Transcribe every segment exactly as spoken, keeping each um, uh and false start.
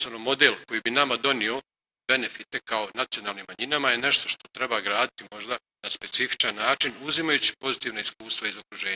model koji bi nama donio benefite kao nacionalnim manjinama je nešto što treba graditi možda na specifičan način, uzimajući pozitivne iskustva iz okruženja.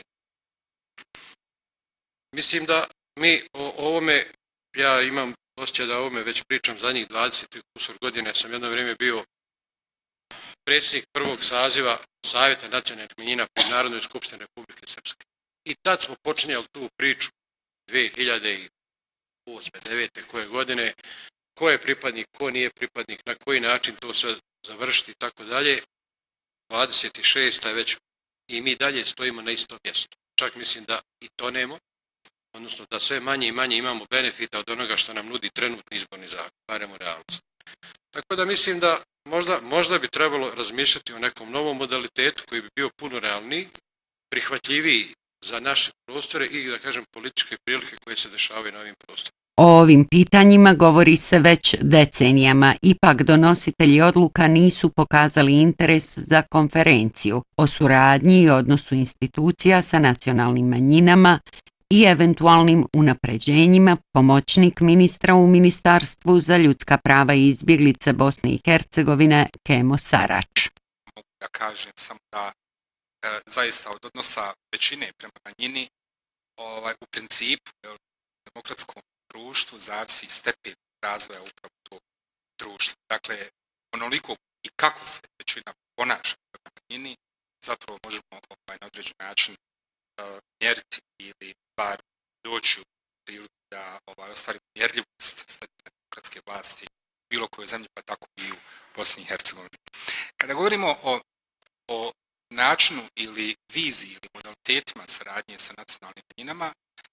Mislim da mi o ovome, ja imam osjećaj da o ovome već pričam zadnjih dvadeset kusur godine, sam jedno vrijeme bio predsjednik prvog saziva Savjeta nacionalnih manjina pri Narodnoj skupštini Republike Srpske. I tad smo počinjali tu priču dvije hiljade osme, devete koje godine, ko je pripadnik, ko nije pripadnik, na koji način to sve završiti i tako dalje. dvadeset šesta je već i mi dalje stojimo na istom mjestu. Čak mislim da i to nemo, odnosno da sve manje i manje imamo benefita od onoga što nam nudi trenutni izborni zakon, barem u realnosti. Tako da mislim da možda, možda bi trebalo razmišljati o nekom novom modalitetu koji bi bio puno realniji, prihvatljiviji za naše prostore i, da kažem, političke prilike koje se dešavaju na ovim prostorima. O ovim pitanjima govori se već decenijama, ipak donositelji odluka nisu pokazali interes za konferenciju o suradnji i odnosu institucija sa nacionalnim manjinama i eventualnim unapređenjima. Pomoćnik ministra u Ministarstvu za ljudska prava i izbjeglice Bosne i Hercegovine Kemo Sarač. Mogu da kažem samo da e, zaista od odnosa većine prema manjini ovaj, u principu u demokratskom društvu zavisi stepen razvoja upravo tog društva. Dakle, onoliko i kako se većina ponaša prema manjini, zapravo možemo ovaj, na određen način uh, mjeriti ili bar doći u priliku da ovaj, ostvarimo mjerljivost stepena demokratske vlasti u bilo kojoj zemlji, pa tako i u Bosni i Hercegovini. Kada govorimo o, o načinu ili viziji ili modalitetima saradnje sa nacionalnim manjinama,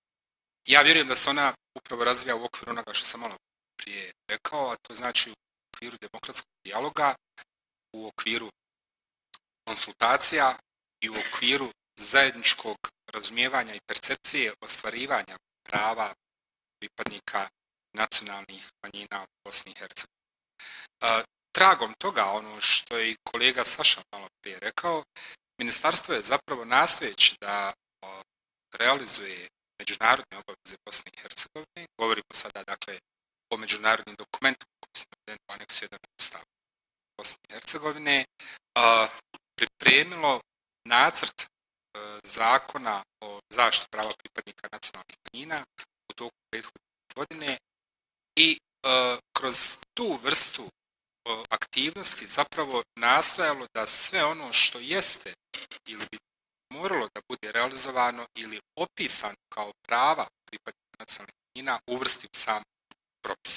ja vjerujem da se ona upravo razvija u okviru onoga što sam malo prije rekao, a to znači u okviru demokratskog dijaloga, u okviru konsultacija i u okviru zajedničkog razumijevanja i percepcije ostvarivanja prava pripadnika nacionalnih manjina u Bosni i Hercegovini. Tragom toga, ono što je i kolega Saša malo prije rekao, ministarstvo je zapravo nastojeći da realizuje međunarodne obaveze Bosne i Hercegovine. Govorimo sada, dakle, o međunarodnim dokumentima koji se navedeni u aneksu jedan Ustava Bosne i Hercegovine, a, pripremilo nacrt a, zakona o zaštiti prava pripadnika nacionalnih manjina u toku prethodne godine i a, kroz tu vrstu a, aktivnosti zapravo nastojalo da sve ono što jeste ili bi moralo da bude realizovano ili opisano kao prava pripadnika nacionalnih manjina uvrsti u sam propis.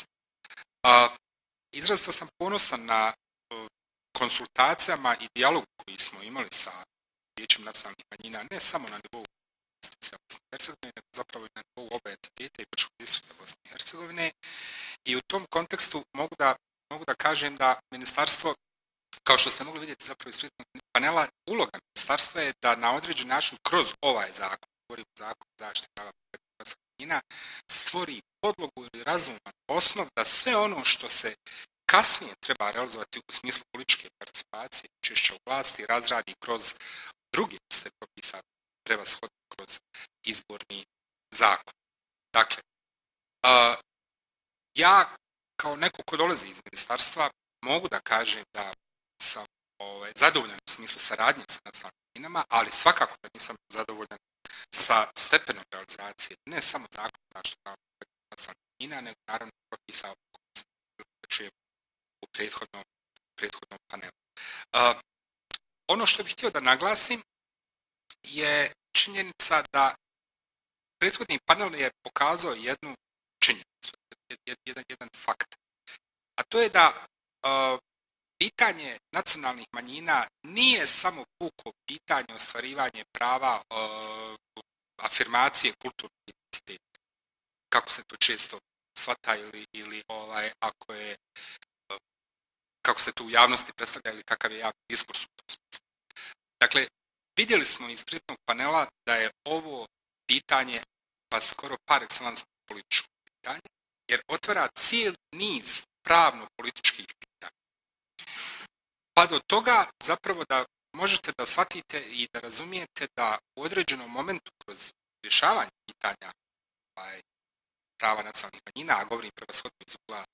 Izrazito sam ponosan na uh, konsultacijama i dijalogu koji smo imali sa Vijećem nacionalnih manjina, ne samo na nivou institucija Bosne i Hercegovine, nego zapravo i na nivou oba entiteta i Brčkog distrikta Bosne i Hercegovine. I u tom kontekstu mogu da, mogu da kažem da ministarstvo, kao što ste mogli vidjeti zapravo iz prethodnog panela, uloga ministarstva je da na određen način kroz ovaj zakon, govorimo zakon o zaštiti prava pripadnika nacionalnih manjina, stvori podlogu ili razuman osnov da sve ono što se kasnije treba realizovati u smislu političke participacije, učešća u vlasti, razradi kroz druge vrste propisa, treba shoditi kroz izborni zakon. Dakle, uh, ja kao neko ko dolazi iz ministarstva mogu da kažem da sam ovaj, zadovoljan u smislu saradnje sa nacionalnim manjinama, ali svakako da nisam zadovoljan sa stepenom realizacije, ne samo zakon zaštite prava pripadnika nacionalnih manjina, nego naravno propisa koje smo čujemo u prethodnom, prethodnom panelu. Uh, ono što bih htio da naglasim je činjenica da prethodni panel je pokazao jednu činjenicu, jedan, jedan fakt. A to je da uh, pitanje nacionalnih manjina nije samo puko pitanje ostvarivanje prava uh, afirmacije kulturnog identiteta, kako se to često shvata ili, ili ovaj, ako je uh, kako se to u javnosti predstavlja ili kakav je javni diskurs u tom smislu. Dakle, vidjeli smo iz prethodnog panela da je ovo pitanje pa skoro par excellence političko pitanje, jer otvara cijeli niz pravno-političkih pitanja. Pa do toga zapravo da možete da shvatite i da razumijete da u određenom momentu kroz rješavanje pitanja ovaj, prava nacionalnih manjina, a govorim prevashodno iz ugla